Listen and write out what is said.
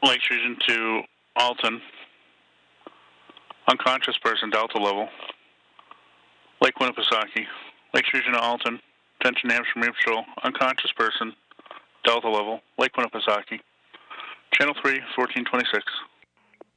Lakes Region to Alton. Unconscious person, Delta level. Lake Winnipesaukee. Lakes Region to Alton. Attention Hampshire Marine Patrol. Unconscious person, Delta level. Lake Winnipesaukee. Channel 3, 1426.